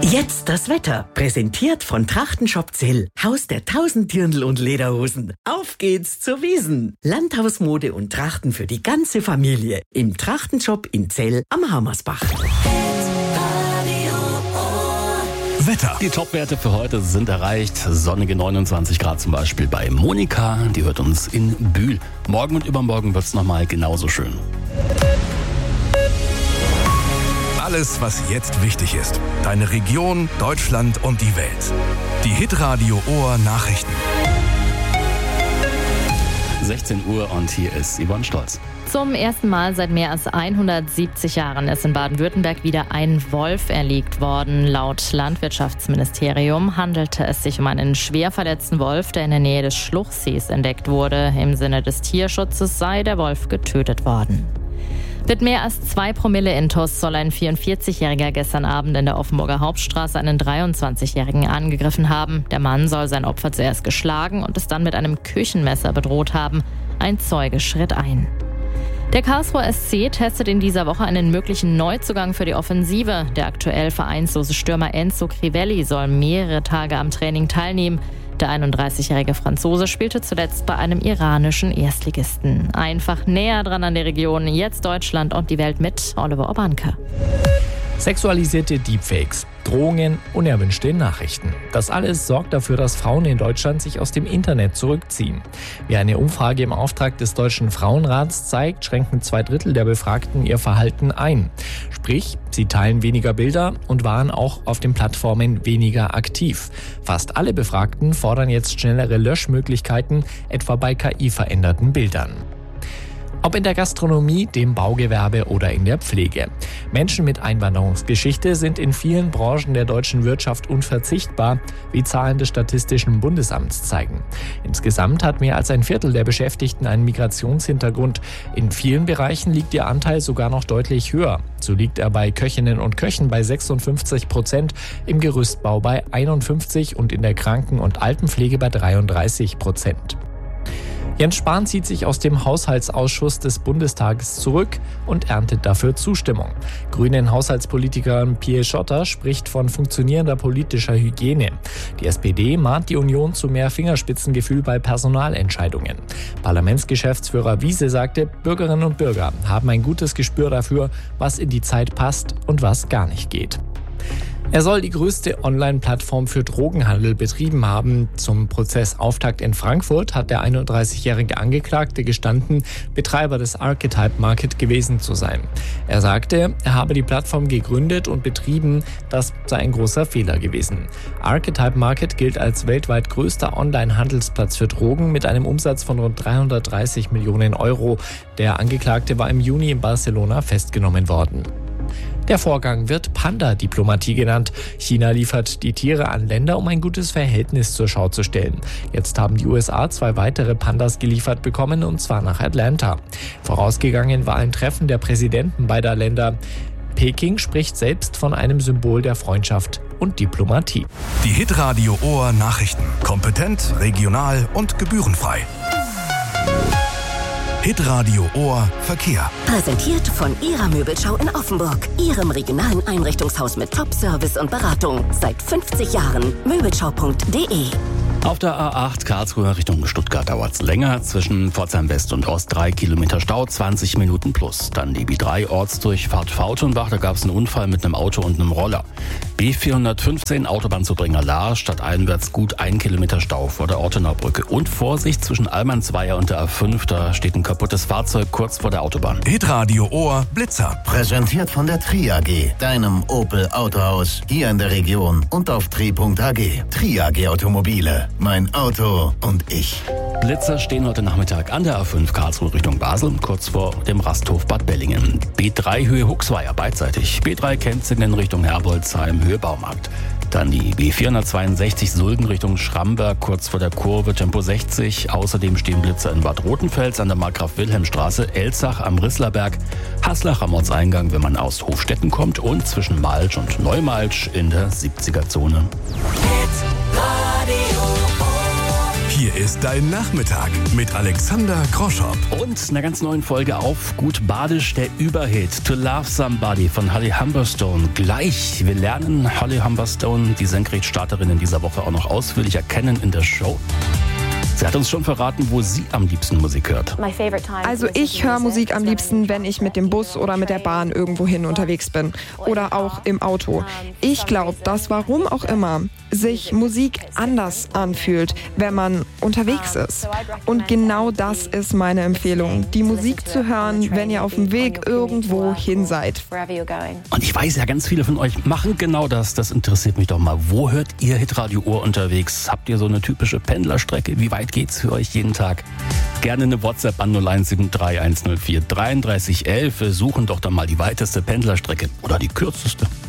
Jetzt das Wetter, präsentiert von Trachtenshop Zell, Haus der 1000 Dirndl und Lederhosen. Auf geht's zur Wiesn. Landhausmode und Trachten für die ganze Familie. Im Trachtenshop in Zell am Hammersbach. Wetter. Die Topwerte für heute sind erreicht. Sonnige 29 Grad zum Beispiel bei Monika. Die hört uns in Bühl. Morgen und übermorgen wird's nochmal genauso schön. Alles, was jetzt wichtig ist. Deine Region, Deutschland und die Welt. Die Hitradio Ohr Nachrichten. 16 Uhr und hier ist Yvonne Stolz. Zum ersten Mal seit mehr als 170 Jahren ist in Baden-Württemberg wieder ein Wolf erlegt worden. Laut Landwirtschaftsministerium handelte es sich um einen schwer verletzten Wolf, der in der Nähe des Schluchsees entdeckt wurde. Im Sinne des Tierschutzes sei der Wolf getötet worden. Mit mehr als 2 Promille Intus soll ein 44-Jähriger gestern Abend in der Offenburger Hauptstraße einen 23-Jährigen angegriffen haben. Der Mann soll sein Opfer zuerst geschlagen und es dann mit einem Küchenmesser bedroht haben. Ein Zeuge schritt ein. Der Karlsruher SC testet in dieser Woche einen möglichen Neuzugang für die Offensive. Der aktuell vereinslose Stürmer Enzo Crivelli soll mehrere Tage am Training teilnehmen. Der 31-jährige Franzose spielte zuletzt bei einem iranischen Erstligisten. Einfach näher dran an der Region, jetzt Deutschland und die Welt mit Oliver Obanke. Sexualisierte Deepfakes, Drohungen, unerwünschte Nachrichten. Das alles sorgt dafür, dass Frauen in Deutschland sich aus dem Internet zurückziehen. Wie eine Umfrage im Auftrag des Deutschen Frauenrats zeigt, schränken 2/3 der Befragten ihr Verhalten ein. Sprich, sie teilen weniger Bilder und waren auch auf den Plattformen weniger aktiv. Fast alle Befragten fordern jetzt schnellere Löschmöglichkeiten, etwa bei KI-veränderten Bildern. Ob in der Gastronomie, dem Baugewerbe oder in der Pflege. Menschen mit Einwanderungsgeschichte sind in vielen Branchen der deutschen Wirtschaft unverzichtbar, wie Zahlen des Statistischen Bundesamts zeigen. Insgesamt hat mehr als ein Viertel der Beschäftigten einen Migrationshintergrund. In vielen Bereichen liegt ihr Anteil sogar noch deutlich höher. So liegt er bei Köchinnen und Köchen bei 56%, im Gerüstbau bei 51% und in der Kranken- und Altenpflege bei 33%. Jens Spahn zieht sich aus dem Haushaltsausschuss des Bundestages zurück und erntet dafür Zustimmung. Grünen Haushaltspolitiker Pierre Schotter spricht von funktionierender politischer Hygiene. Die SPD mahnt die Union zu mehr Fingerspitzengefühl bei Personalentscheidungen. Parlamentsgeschäftsführer Wiese sagte, Bürgerinnen und Bürger haben ein gutes Gespür dafür, was in die Zeit passt und was gar nicht geht. Er soll die größte Online-Plattform für Drogenhandel betrieben haben. Zum Prozessauftakt in Frankfurt hat der 31-jährige Angeklagte gestanden, Betreiber des Archetype Market gewesen zu sein. Er sagte, er habe die Plattform gegründet und betrieben, das sei ein großer Fehler gewesen. Archetype Market gilt als weltweit größter Online-Handelsplatz für Drogen mit einem Umsatz von rund 330 Millionen Euro. Der Angeklagte war im Juni in Barcelona festgenommen worden. Der Vorgang wird Panda-Diplomatie genannt. China liefert die Tiere an Länder, um ein gutes Verhältnis zur Schau zu stellen. Jetzt haben die USA 2 weitere Pandas geliefert bekommen, und zwar nach Atlanta. Vorausgegangen war ein Treffen der Präsidenten beider Länder. Peking spricht selbst von einem Symbol der Freundschaft und Diplomatie. Die Hitradio Ohr Nachrichten. Kompetent, regional und gebührenfrei. Hitradio Ohr Verkehr. Präsentiert von Ihrer Möbelschau in Offenburg. Ihrem regionalen Einrichtungshaus mit Top-Service und Beratung. Seit 50 Jahren. Möbelschau.de. Auf der A8 Karlsruhe Richtung Stuttgart dauert es länger. Zwischen Pforzheim West und Ost 3 Kilometer Stau, 20 Minuten plus. Dann die B3 Ortsdurchfahrt Fautenbach, da gab es einen Unfall mit einem Auto und einem Roller. B415 Autobahn zu Bringerlahr, stadteinwärts gut 1 Kilometer Stau vor der Ortenaubrücke. Und Vorsicht zwischen Almansweier und der A5, da steht ein kaputtes Fahrzeug kurz vor der Autobahn. Hitradio Ohr Blitzer. Präsentiert von der Tri-AG, deinem Opel Autohaus, hier in der Region und auf tri.ag. Tri-AG Automobile. Mein Auto und ich. Blitzer stehen heute Nachmittag an der A5 Karlsruhe Richtung Basel, kurz vor dem Rasthof Bad Bellingen. B3 Höhe Huxweier beidseitig. B3 Kenzingen Richtung Herbolzheim, Höhe Baumarkt. Dann die B462 Sulden Richtung Schramberg, kurz vor der Kurve, Tempo 60. Außerdem stehen Blitzer in Bad Rotenfels an der Markgraf-Wilhelm-Straße, Elzach am Risslerberg, Haslach am Ortseingang, wenn man aus Hofstetten kommt, und zwischen Malsch und Neumalsch in der 70er-Zone. Hier Hier ist dein Nachmittag mit Alexander Groschopp. Und einer ganz neuen Folge auf Gut Badisch, der Überhit To Love Somebody von Holly Humberstone. Gleich, wir lernen Holly Humberstone, die Senkrechtstarterin, in dieser Woche auch noch ausführlicher kennen in der Show. Sie hat uns schon verraten, wo sie am liebsten Musik hört. Also ich höre Musik am liebsten, wenn ich mit dem Bus oder mit der Bahn irgendwohin unterwegs bin. Oder auch im Auto. Ich glaube, dass warum auch immer sich Musik anders anfühlt, wenn man unterwegs ist. Und genau das ist meine Empfehlung, die Musik zu hören, wenn ihr auf dem Weg irgendwo hin seid. Und ich weiß ja, ganz viele von euch machen genau das. Das interessiert mich doch mal. Wo hört ihr Hitradio Ohr unterwegs? Habt ihr so eine typische Pendlerstrecke? Wie weit geht's für euch jeden Tag? Gerne eine WhatsApp an 0173 104 33 11. Wir suchen doch dann mal die weiteste Pendlerstrecke oder die kürzeste.